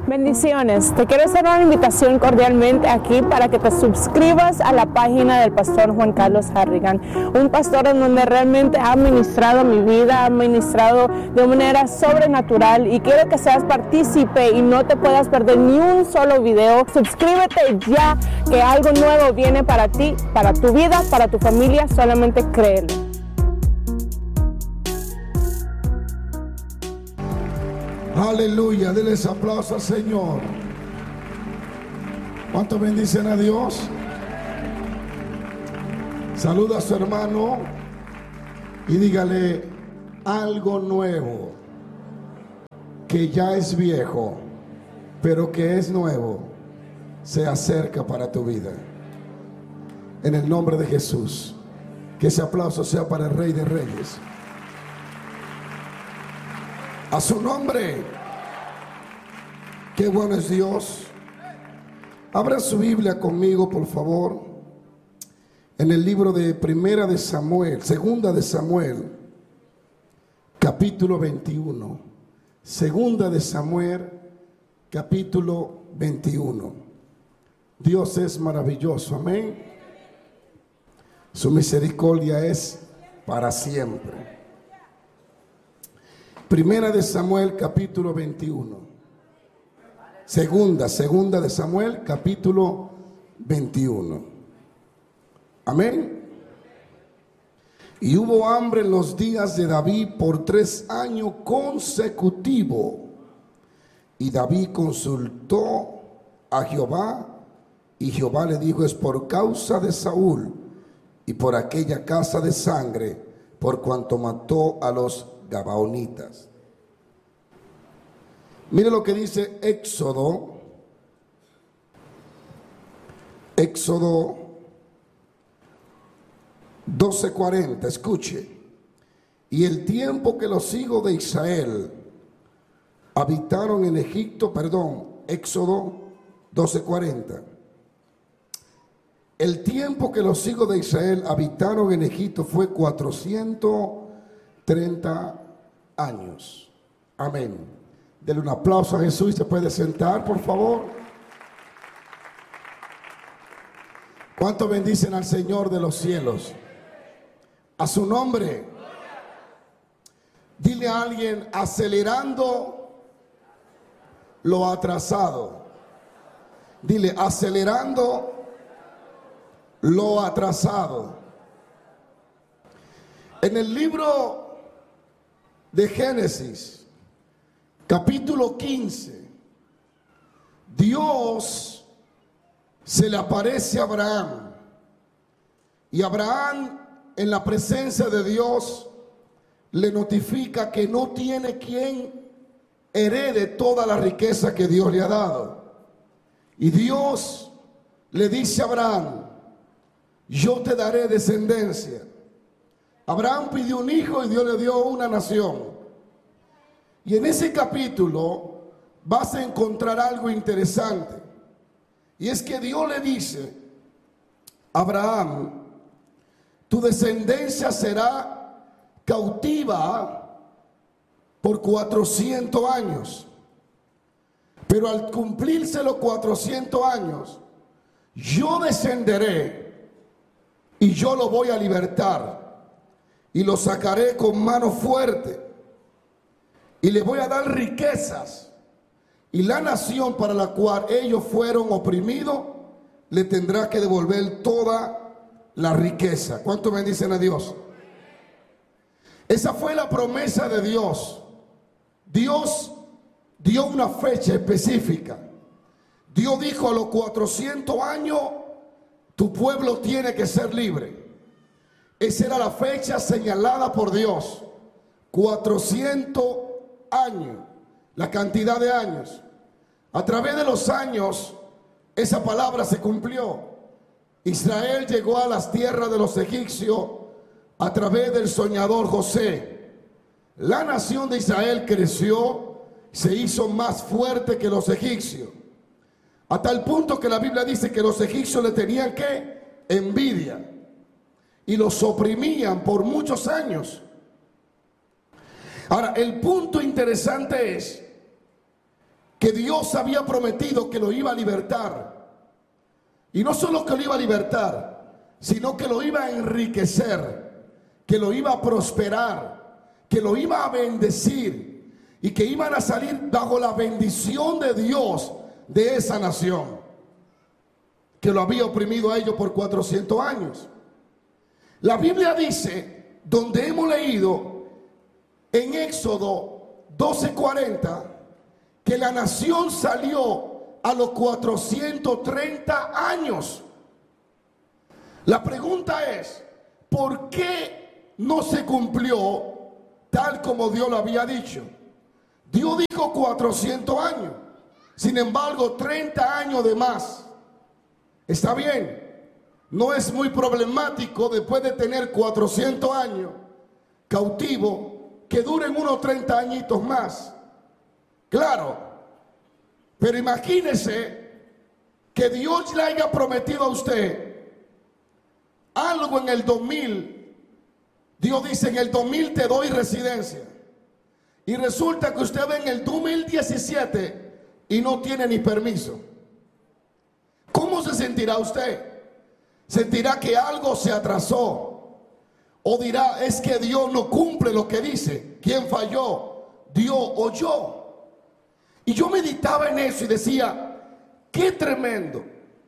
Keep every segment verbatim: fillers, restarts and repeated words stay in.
Bendiciones, te quiero hacer una invitación cordialmente aquí para que te suscribas a la página del pastor Juan Carlos Harrigan, un pastor en donde realmente ha ministrado mi vida, ha ministrado de manera sobrenatural y quiero que seas partícipe y no te puedas perder ni un solo video. Suscríbete ya, que algo nuevo viene para ti, para tu vida, para tu familia, solamente créelo. Aleluya, denles aplauso al Señor. ¿Cuántos bendicen a Dios? Saluda a su hermano y dígale: algo nuevo que ya es viejo, pero que es nuevo, se acerca para tu vida. En el nombre de Jesús, que ese aplauso sea para el Rey de Reyes. A su nombre. Qué bueno es Dios. Abra su Biblia conmigo, por favor, en el libro de Primera de Samuel, Segunda de Samuel, capítulo veintiuno. Segunda de Samuel, capítulo veintiuno. Dios es maravilloso, amén. Su misericordia es para siempre. Primera de Samuel, capítulo veintiuno. Segunda, segunda de Samuel, capítulo veintiuno. Amén. Y hubo hambre en los días de David por tres años consecutivos. Y David consultó a Jehová, y Jehová le dijo: es por causa de Saúl y por aquella casa de sangre, por cuanto mató a los gabaonitas. Mire lo que dice Éxodo, Éxodo doce cuarenta. Escuche: y el tiempo que los hijos de Israel habitaron en Egipto, perdón, Éxodo doce cuarenta. El tiempo que los hijos de Israel habitaron en Egipto fue cuatrocientos treinta años. Amén. Denle un aplauso a Jesús y se puede sentar, por favor. ¿Cuántos bendicen al Señor de los cielos? A su nombre. Dile a alguien: acelerando lo atrasado. Dile: acelerando lo atrasado. En el libro de Génesis, capítulo quince, Dios se le aparece a Abraham. Y Abraham, en la presencia de Dios, le notifica que no tiene quien herede toda la riqueza que Dios le ha dado. Y Dios le dice a Abraham: yo te daré descendencia. Abraham pidió un hijo y Dios le dio una nación. Y en ese capítulo vas a encontrar algo interesante. Y es que Dios le dice a Abraham: tu descendencia será cautiva por cuatrocientos años. Pero al cumplirse los cuatrocientos años, yo descenderé y yo lo voy a libertar. Y lo sacaré con mano fuerte. Y le voy a dar riquezas. Y la nación para la cual ellos fueron oprimidos, le tendrá que devolver toda la riqueza. ¿Cuánto bendicen a Dios? Esa fue la promesa de Dios. Dios dio una fecha específica. Dios dijo: a los cuatrocientos años tu pueblo tiene que ser libre. Esa era la fecha señalada por Dios. cuatrocientos años, la cantidad de años. A través de los años, esa palabra se cumplió. Israel llegó a las tierras de los egipcios a través del soñador José. La nación de Israel creció, se hizo más fuerte que los egipcios, a tal punto que la Biblia dice que los egipcios le tenían ¿qué? Envidia, y los oprimían por muchos años. Ahora, el punto interesante es que que Dios había prometido que lo iba a libertar. Y no solo que lo iba a libertar, sino que lo iba a enriquecer, que lo iba a prosperar, que lo iba a bendecir y que iban a salir bajo la bendición de Dios de esa nación que lo había oprimido a ellos por cuatrocientos años. La Biblia dice, donde hemos leído en Éxodo doce cuarenta, que la nación salió a los cuatrocientos treinta años. La pregunta es, ¿por qué no se cumplió tal como Dios lo había dicho? Dios dijo cuatrocientos años, sin embargo treinta años de más. Está bien, no es muy problemático después de tener cuatrocientos años cautivo, que duren unos treinta añitos más. Claro, pero imagínese que Dios le haya prometido a usted algo en el dos mil. Dios dice, en el dos mil te doy residencia. Y resulta que usted ve en el dos mil diecisiete y no tiene ni permiso. ¿Cómo se sentirá usted? ¿Sentirá que algo se atrasó? ¿O dirá, es que Dios no cumple lo que dice? ¿Quién falló? ¿Dios o yo? Y yo meditaba en eso y decía, qué tremendo.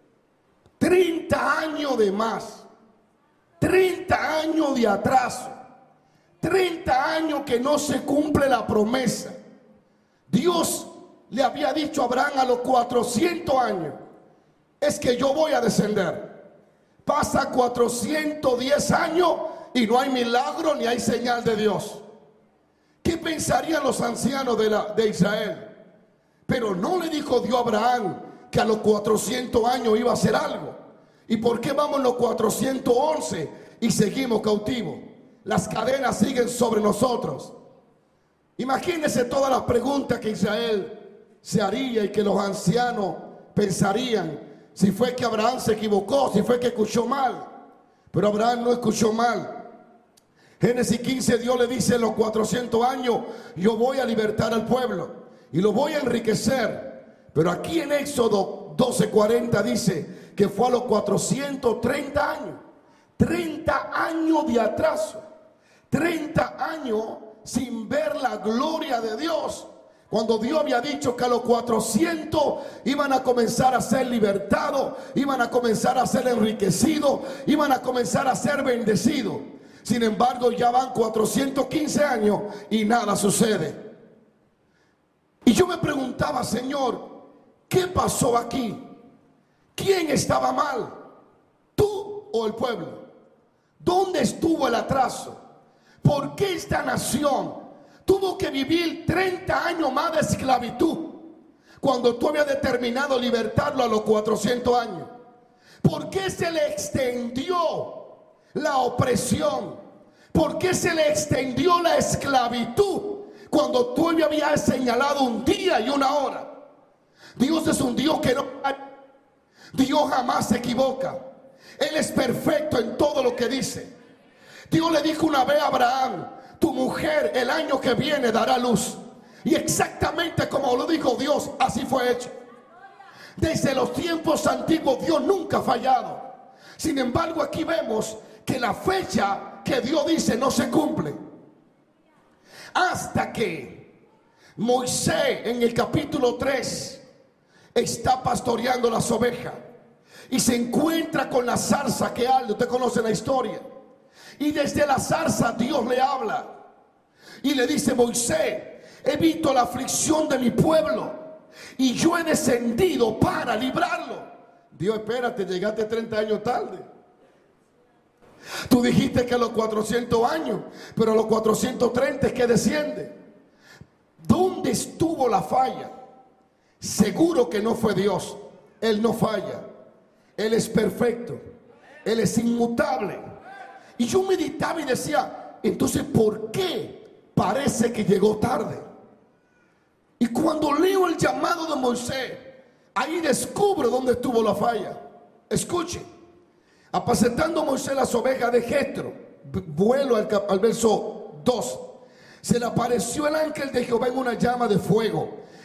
treinta años de más. treinta años de atraso. treinta años que no se cumple la promesa. Dios le había dicho a Abraham a los cuatrocientos años, es que yo voy a descender. Pasa cuatrocientos diez años y no hay milagro ni hay señal de Dios. ¿Qué pensarían los ancianos de, la, de Israel? Pero no le dijo Dios a Abraham que a los cuatrocientos años iba a hacer algo. ¿Y por qué vamos los cuatrocientos once y seguimos cautivos? Las cadenas siguen sobre nosotros. Imagínense todas las preguntas que Israel se haría y que los ancianos pensarían. Si fue que Abraham se equivocó, si fue que escuchó mal. Pero Abraham no escuchó mal. Génesis quince, Dios le dice, en los cuatrocientos años yo voy a libertar al pueblo y lo voy a enriquecer. Pero aquí en Éxodo doce cuarenta dice que fue a los cuatrocientos treinta años. treinta años de atraso. treinta años sin ver la gloria de Dios. Cuando Dios había dicho que a los cuatrocientos iban a comenzar a ser libertados, iban a comenzar a ser enriquecidos, iban a comenzar a ser bendecidos. Sin embargo, ya van cuatrocientos quince años y nada sucede. Y yo me preguntaba, Señor, ¿qué pasó aquí? ¿Quién estaba mal? ¿Tú o el pueblo? ¿Dónde estuvo el atraso? ¿Por qué esta nación tuvo que vivir treinta años más de esclavitud cuando tú habías determinado libertarlo a los cuatrocientos años? ¿Por qué se le extendió la opresión? ¿Por qué se le extendió la esclavitud cuando tú habías señalado un día y una hora? Dios es un Dios que no... Dios jamás se equivoca. Él es perfecto en todo lo que dice. Dios le dijo una vez a Abraham, tu mujer el año que viene dará luz. Y exactamente como lo dijo Dios, así fue hecho. Desde los tiempos antiguos Dios nunca ha fallado. Sin embargo, aquí vemos que la fecha que Dios dice no se cumple. Hasta que Moisés en el capítulo tres está pastoreando las ovejas y se encuentra con la zarza que arde. Usted conoce la historia. Y desde la zarza Dios le habla y le dice, Moisés, he visto la aflicción de mi pueblo y yo he descendido para librarlo. Dios, espérate, llegaste treinta años tarde. Tú dijiste que a los cuatrocientos años, pero a los cuatrocientos treinta es que desciende. ¿Dónde estuvo la falla? Seguro que no fue Dios. Él no falla. Él es perfecto. Él es inmutable. Y yo meditaba y decía, entonces, ¿por qué parece que llegó tarde? Y cuando leo el llamado de Moisés, ahí descubro dónde estuvo la falla. Escuche, apacentando Moisés las ovejas de Jetro, vuelo al, al verso dos, se le apareció el ángel de Jehová en una llama de fuego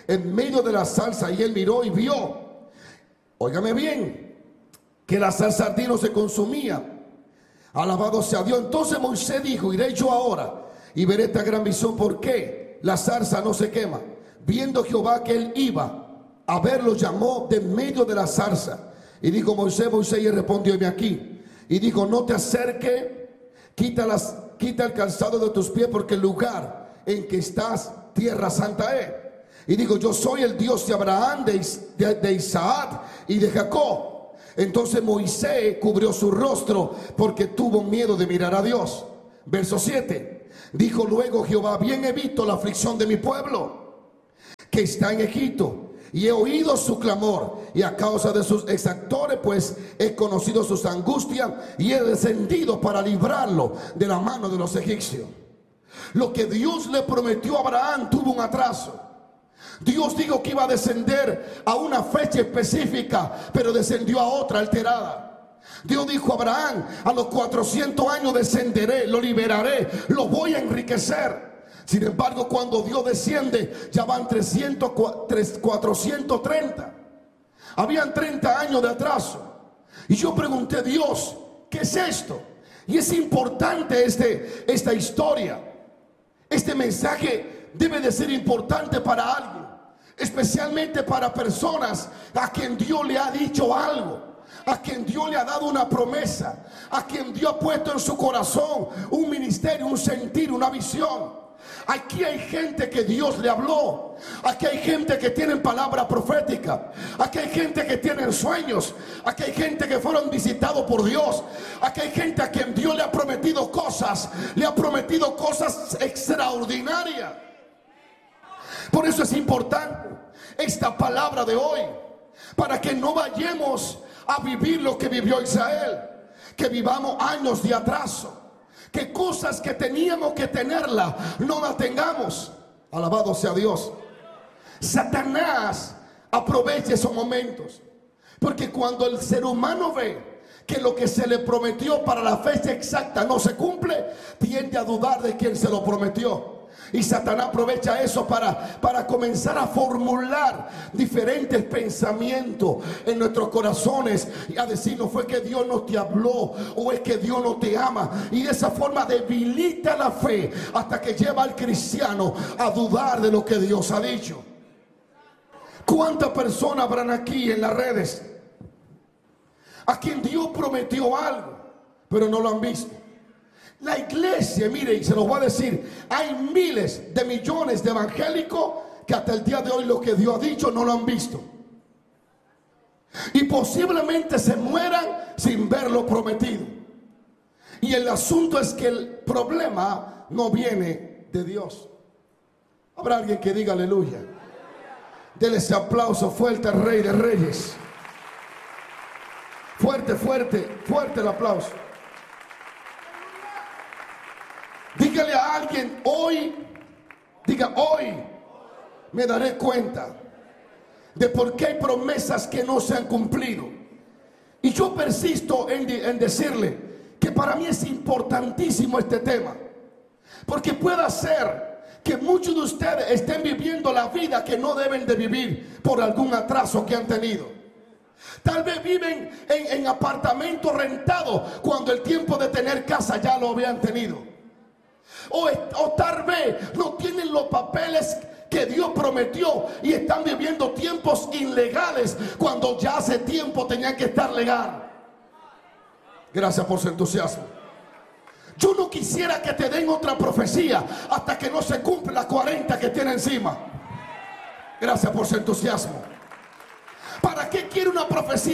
en medio de la zarza, y él miró y vio, óigame bien, que la zarza ardía no se consumía. Alabado sea Dios. Entonces Moisés dijo: iré yo ahora y veré esta gran visión, ¿por qué la zarza no se quema? Viendo Jehová que él iba a verlo, llamó de medio de la zarza y dijo: Moisés, Moisés, y él respondió: heme aquí. Y dijo: no te acerques, quita, las, quita el calzado de tus pies, porque el lugar en que estás, tierra santa es. Y dijo: yo soy el Dios de Abraham, de, de, de Isaac y de Jacob. Entonces Moisés cubrió su rostro, porque tuvo miedo de mirar a Dios. Verso siete. Dijo luego Jehová: bien he visto la aflicción de mi pueblo que está en Egipto, y he oído su clamor, y a causa de sus exactores pues he conocido sus angustias, y he descendido para librarlo de la mano de los egipcios. Lo que Dios le prometió a Abraham tuvo un atraso. Dios dijo que iba a descender a una fecha específica, pero descendió a otra alterada. Dios dijo a Abraham: a los cuatrocientos años descenderé, lo liberaré, lo voy a enriquecer. Sin embargo, cuando Dios desciende, ya van trescientos, cuatrocientos treinta. Habían treinta años de atraso. Y yo pregunté: Dios, ¿qué es esto? Y es importante este, esta historia. Este mensaje debe de ser importante para alguien, especialmente para personas a quien Dios le ha dicho algo, a quien Dios le ha dado una promesa, a quien Dios ha puesto en su corazón un ministerio, un sentir, una visión. Aquí hay gente que Dios le habló. Aquí hay gente que tienen palabra profética. Aquí hay gente que tienen sueños. Aquí hay gente que fueron visitados por Dios. Aquí hay gente a quien Dios le ha prometido cosas. Le ha prometido cosas extraordinarias. Por eso es importante esta palabra de hoy, para que no vayamos a vivir lo que vivió Israel, que vivamos años de atraso, que cosas que teníamos que tenerla no la tengamos. Alabado sea Dios. Satanás aprovecha esos momentos, porque cuando el ser humano ve que lo que se le prometió para la fecha exacta no se cumple, tiende a dudar de quien se lo prometió. Y Satanás aprovecha eso para, para comenzar a formular diferentes pensamientos en nuestros corazones y a decir: no fue que Dios no te habló, o es que Dios no te ama. Y de esa forma debilita la fe hasta que lleva al cristiano a dudar de lo que Dios ha dicho. ¿Cuántas personas habrán aquí en las redes a quien Dios prometió algo, pero no lo han visto? La iglesia, mire, y se los voy a decir, hay miles de millones de evangélicos que hasta el día de hoy lo que Dios ha dicho no lo han visto. Y posiblemente se mueran sin ver lo prometido. Y el asunto es que el problema no viene de Dios. Habrá alguien que diga aleluya. Dele ese aplauso fuerte al Rey de Reyes. Fuerte, fuerte, fuerte el aplauso. Dígale a alguien: hoy, diga hoy, me daré cuenta de por qué hay promesas que no se han cumplido. Y yo persisto en, en decirle que para mí es importantísimo este tema, porque puede ser que muchos de ustedes estén viviendo la vida que no deben de vivir por algún atraso que han tenido. Tal vez viven en, en apartamentos rentados cuando el tiempo de tener casa ya lo habían tenido. O, o tal vez no tienen los papeles que Dios prometió y están viviendo tiempos ilegales cuando ya hace tiempo tenían que estar legal. Gracias por su entusiasmo. Yo no quisiera que te den otra profecía hasta que no se cumpla las cuarenta que tiene encima. Gracias por su entusiasmo. ¿Para qué quiere una profecía